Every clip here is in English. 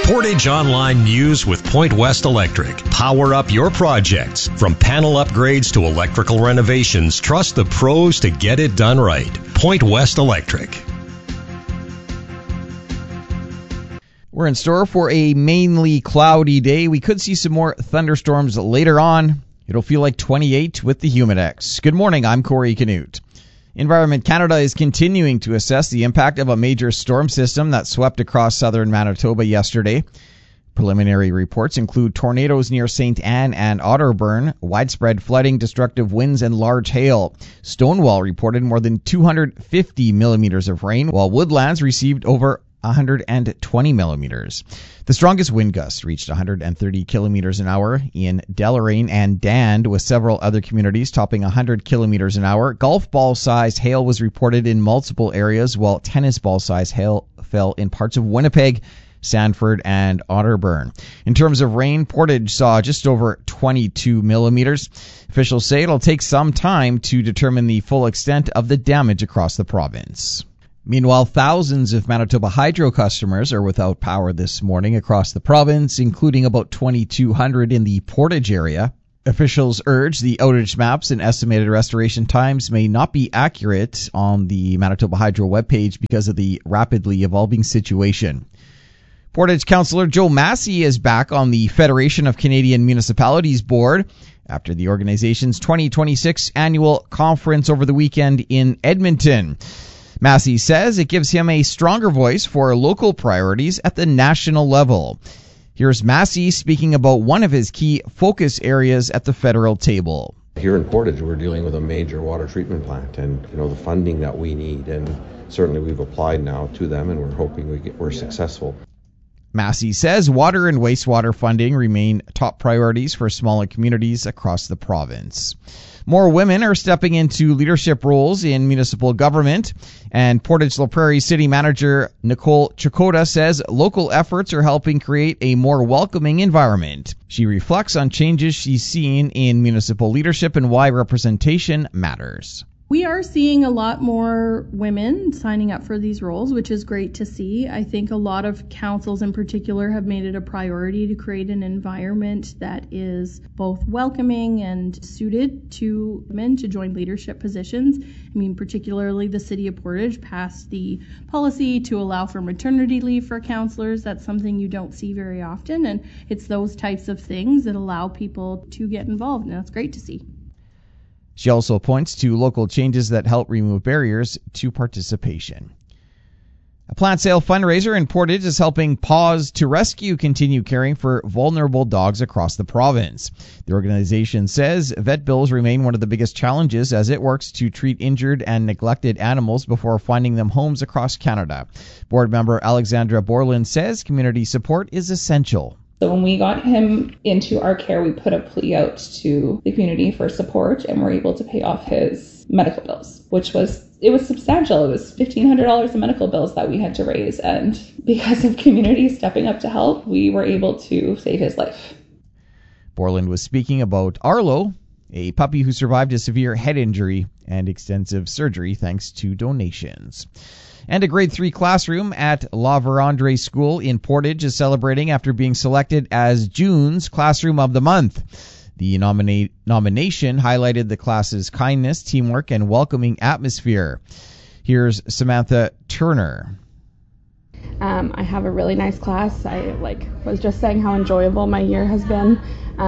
Portage Online News with Point West Electric. Power up your projects. From panel upgrades to electrical renovations, trust the pros to get it done right. Point West Electric. We're in store for a mainly cloudy day. We could see some more thunderstorms later on. It'll feel like 28 with the Humidex. Good morning, I'm Corey Canute. Environment Canada is continuing to assess the impact of a major storm system that swept across southern Manitoba yesterday. Preliminary reports include tornadoes near St. Anne and Otterburn, widespread flooding, destructive winds, and large hail. Stonewall reported more than 250 millimeters of rain, while Woodlands received over 120 millimeters. The strongest wind gusts reached 130 kilometers an hour in Deloraine and Dand, with several other communities topping 100 kilometers an hour. Golf ball-sized hail was reported in multiple areas, while tennis ball-sized hail fell in parts of Winnipeg, Sanford, and Otterburn. In terms of rain, Portage saw just over 22 millimeters. Officials say it'll take some time to determine the full extent of the damage across the province. Meanwhile, thousands of Manitoba Hydro customers are without power this morning across the province, including about 2,200 in the Portage area. Officials urge the outage maps and estimated restoration times may not be accurate on the Manitoba Hydro webpage because of the rapidly evolving situation. Portage Councillor Joe Massey is back on the Federation of Canadian Municipalities Board after the organization's 2026 annual conference over the weekend in Edmonton. Massey says it gives him a stronger voice for local priorities at the national level. Here's Massey speaking about one of his key focus areas at the federal table. Here in Portage, we're dealing with a major water treatment plant and, the funding that we need. And certainly we've applied now to them and we're hoping we're successful. Massey says water and wastewater funding remain top priorities for smaller communities across the province. More women are stepping into leadership roles in municipal government, and Portage La Prairie City Manager Nicole Chakota says local efforts are helping create a more welcoming environment. She reflects on changes she's seen in municipal leadership and why representation matters. We are seeing a lot more women signing up for these roles, which is great to see. I think a lot of councils in particular have made it a priority to create an environment that is both welcoming and suited to women to join leadership positions. Particularly the City of Portage passed the policy to allow for maternity leave for councillors. That's something you don't see very often, and it's those types of things that allow people to get involved, and that's great to see. She also points to local changes that help remove barriers to participation. A plant sale fundraiser in Portage is helping Paws to Rescue continue caring for vulnerable dogs across the province. The organization says vet bills remain one of the biggest challenges as it works to treat injured and neglected animals before finding them homes across Canada. Board member Alexandra Borland says community support is essential. So when we got him into our care, we put a plea out to the community for support and were able to pay off his medical bills, which was substantial. It was $1,500 in medical bills that we had to raise. And because of community stepping up to help, we were able to save his life. Borland was speaking about Arlo, a puppy who survived a severe head injury and extensive surgery thanks to donations. And a grade 3 classroom at La Vérandre School in Portage is celebrating after being selected as June's Classroom of the Month. The nomination highlighted the class's kindness, teamwork, and welcoming atmosphere. Here's Samantha Turner. I have a really nice class. I was just saying how enjoyable my year has been.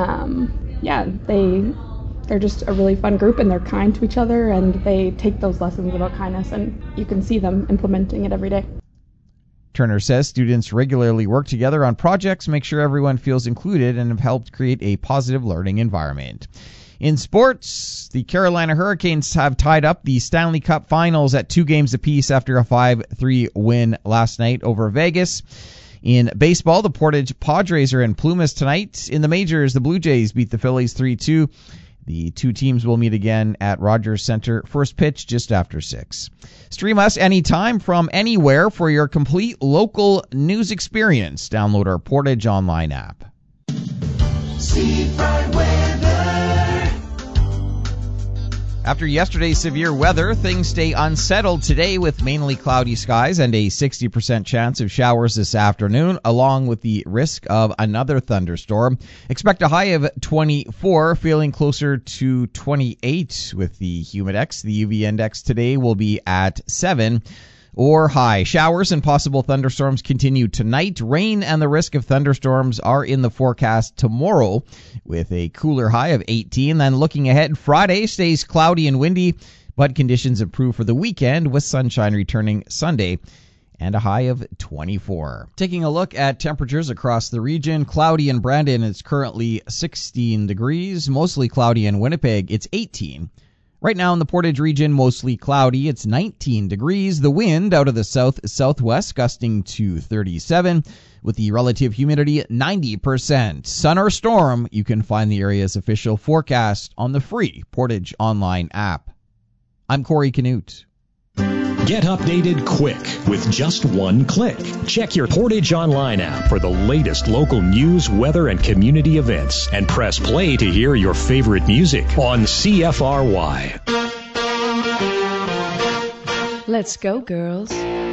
They're just a really fun group, and they're kind to each other, and they take those lessons about kindness, and you can see them implementing it every day. Turner says students regularly work together on projects, make sure everyone feels included, and have helped create a positive learning environment. In sports, the Carolina Hurricanes have tied up the Stanley Cup Finals at 2 games apiece after a 5-3 win last night over Vegas. In baseball, the Portage Padres are in Plumas tonight. In the majors, the Blue Jays beat the Phillies 3-2. The two teams will meet again at Rogers Center. First pitch just after 6. Stream us anytime from anywhere for your complete local news experience. Download our Portage Online app. Seafront weather. After yesterday's severe weather, things stay unsettled today with mainly cloudy skies and a 60% chance of showers this afternoon, along with the risk of another thunderstorm. Expect a high of 24, feeling closer to 28 with the Humidex. The UV index today will be at 7 or high. Showers and possible thunderstorms continue tonight. Rain and the risk of thunderstorms are in the forecast tomorrow with a cooler high of 18. Then looking ahead, Friday stays cloudy and windy, but conditions improve for the weekend with sunshine returning Sunday and a high of 24. Taking a look at temperatures across the region, cloudy in Brandon, it's currently 16 degrees. Mostly cloudy in Winnipeg, it's 18. Right now in the Portage region, mostly cloudy. It's 19 degrees. The wind out of the south-southwest gusting to 37 with the relative humidity 90%. Sun or storm, you can find the area's official forecast on the free Portage online app. I'm Corey Canute. Get updated quick with just one click. Check your Portage Online app for the latest local news, weather, and community events. And press play to hear your favorite music on CFRY. Let's go, girls.